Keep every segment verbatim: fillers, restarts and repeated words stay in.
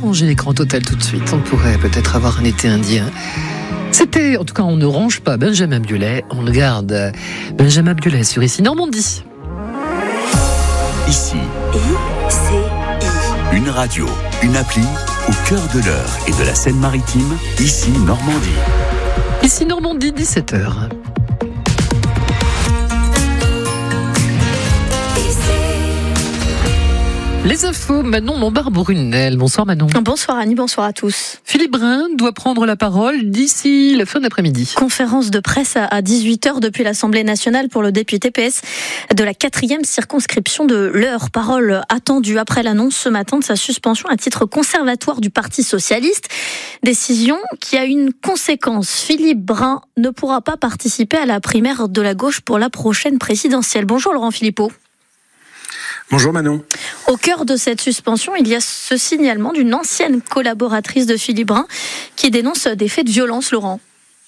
ranger l'écran total tout de suite. On pourrait peut-être avoir un été indien. C'était, en tout cas, on ne range pas Benjamin Biolay, on le garde. Benjamin Biolay sur Ici Normandie. Ici. I C I. Une radio, une appli au cœur de l'Eure et de la Seine-Maritime. Ici Normandie. Ici Normandie, dix-sept heures. Les infos, Manon Lombard-Brunel. Bonsoir Manon. Bonsoir Annie, bonsoir à tous. Philippe Brun doit prendre la parole d'ici la fin d'après-midi. Conférence de presse à dix-huit heures depuis l'Assemblée nationale pour le député P S de la quatrième circonscription de l'Eure. Parole attendue après l'annonce ce matin de sa suspension à titre conservatoire du Parti socialiste. Décision qui a une conséquence. Philippe Brun ne pourra pas participer à la primaire de la gauche pour la prochaine présidentielle. Bonjour Laurent Philippot. Bonjour Manon. Au cœur de cette suspension, il y a ce signalement d'une ancienne collaboratrice de Philippe Brun qui dénonce des faits de violence, Laurent.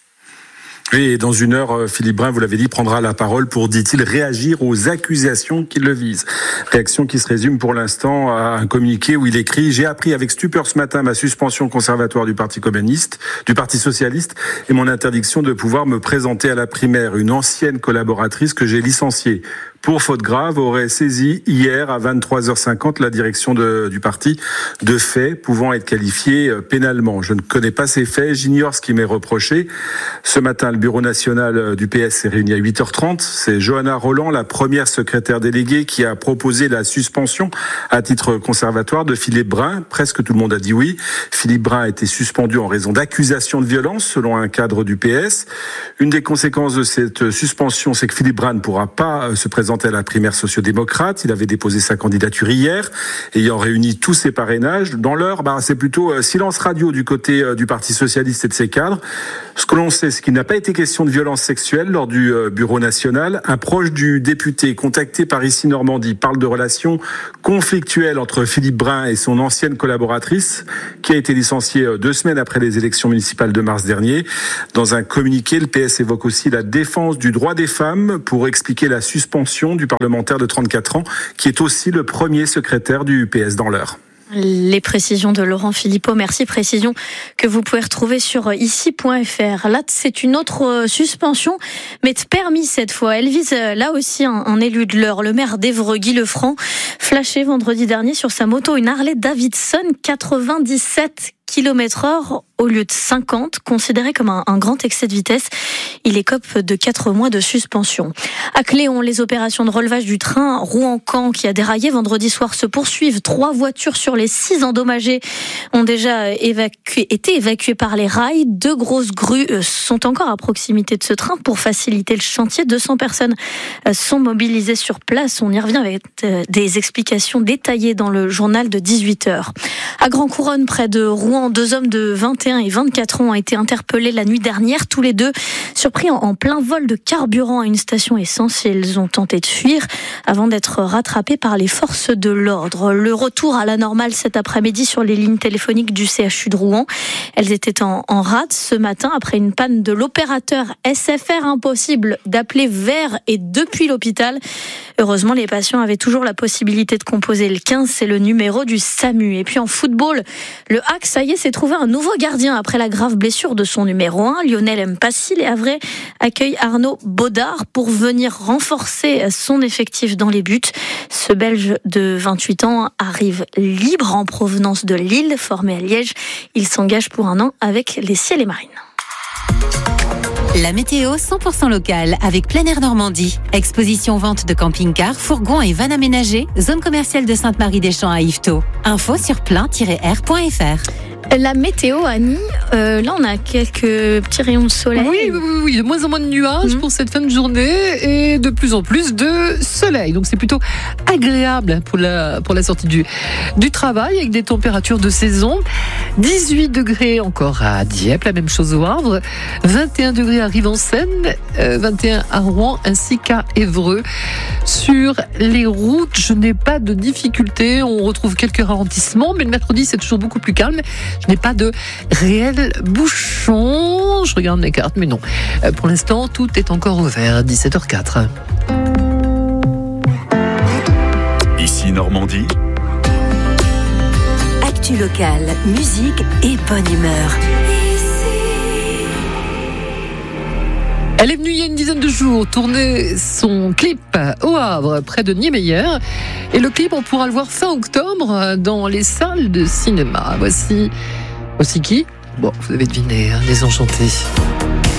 Oui, et dans une heure, Philippe Brun, vous l'avez dit, prendra la parole pour, dit-il, réagir aux accusations qui le visent. Réaction qui se résume pour l'instant à un communiqué où il écrit « J'ai appris avec stupeur ce matin ma suspension conservatoire du Parti communiste, du Parti socialiste et mon interdiction de pouvoir me présenter à la primaire. Une ancienne collaboratrice que j'ai licenciée pour faute grave aurait saisi hier à vingt-trois heures cinquante la direction de, du parti de faits pouvant être qualifiés pénalement. Je ne connais pas ces faits, j'ignore ce qui m'est reproché. Ce matin, le bureau national du P S s'est réuni à huit heures trente. C'est Johanna Roland, la première secrétaire déléguée, qui a proposé la suspension à titre conservatoire de Philippe Brun. Presque tout le monde a dit oui. Philippe Brun a été suspendu en raison d'accusations de violence selon un cadre du P S. Une des conséquences de cette suspension, c'est que Philippe Brun ne pourra pas se présenter à la primaire sociodémocrate. Il avait déposé sa candidature hier, ayant réuni tous ses parrainages. Dans l'heure, bah, c'est plutôt silence radio du côté du Parti socialiste et de ses cadres. Ce que l'on sait, c'est qu'il n'a pas été question de violence sexuelle lors du bureau national. Un proche du député contacté par Ici Normandie parle de relations conflictuelles entre Philippe Brun et son ancienne collaboratrice, qui a été licenciée deux semaines après les élections municipales de mars dernier. Dans un communiqué, le P S évoque aussi la défense du droit des femmes pour expliquer la suspension du parlementaire de trente-quatre ans, qui est aussi le premier secrétaire du P S dans l'Eure. Les précisions de Laurent Philippot, merci. Précisions que vous pouvez retrouver sur ici point f r. Là, c'est une autre suspension, mais de permis cette fois. Elle vise là aussi un, un élu de l'Eure, le maire d'Évreux, Guy Lefranc, flashé vendredi dernier sur sa moto, une Harley Davidson quatre-vingt-dix-sept kilomètres heure au lieu de cinquante, considéré comme un, un grand excès de vitesse. Il écope de quatre mois de suspension. À Cléon, les opérations de relevage du train Rouen-Caen qui a déraillé vendredi soir se poursuivent. Trois voitures sur les six endommagées ont déjà évacué, été évacuées par les rails. Deux grosses grues sont encore à proximité de ce train pour faciliter le chantier. deux cents personnes sont mobilisées sur place. On y revient avec des explications détaillées dans le journal de dix-huit heures. À Grand Couronne, près de Rouen, deux hommes de vingt et un et vingt-quatre ans ont été interpellés la nuit dernière, tous les deux surpris en plein vol de carburant à une station essence. Ils ont tenté de fuir avant d'être rattrapés par les forces de l'ordre. Le retour à la normale cet après-midi sur les lignes téléphoniques du C H U de Rouen. Elles étaient en, en rade ce matin après une panne de l'opérateur S F R. Impossible d'appeler vers et depuis l'hôpital. Heureusement, les patients avaient toujours la possibilité de composer le quinze, c'est le numéro du SAMU. Et puis en football, le H A C, ça y est, s'est trouvé un nouveau gardien après la grave blessure de son numéro un. Lionel Mpassi, les Havrais accueille Arnaud Baudard pour venir renforcer son effectif dans les buts. Ce Belge de vingt-huit ans arrive libre en provenance de Lille, formé à Liège. Il s'engage pour un an avec les Ciels et Marines. La météo cent pour cent locale avec Plein Air Normandie. Exposition vente de camping-cars, fourgons et vannes aménagées. Zone commerciale de Sainte-Marie-des-Champs à Yvetot. Info sur plein tiret air point f r. La météo, Annie, euh, là on a quelques petits rayons de soleil. Oui, oui, oui, oui. De moins en moins de nuages mmh. pour cette fin de journée et de plus en plus de soleil. Donc c'est plutôt agréable pour la, pour la sortie du, du travail avec des températures de saison. dix-huit degrés encore à Dieppe, la même chose au Havre. vingt et un degrés à Rive-en-Seine, euh, vingt et un à Rouen ainsi qu'à Évreux. Sur les routes, je n'ai pas de difficultés. On retrouve quelques ralentissements, mais le mercredi c'est toujours beaucoup plus calme. Je n'ai pas de réel bouchon. Je regarde mes cartes, mais non. Pour l'instant, tout est encore ouvert. dix-sept heures quatre. Ici Normandie. Actu locale, musique et bonne humeur. Elle est venue il y a une dizaine de jours tourner son clip au Havre, près de Niemeyer. Et le clip, on pourra le voir fin octobre dans les salles de cinéma. Voici, voici qui ? Bon, vous avez deviné, hein, Les Enchantés.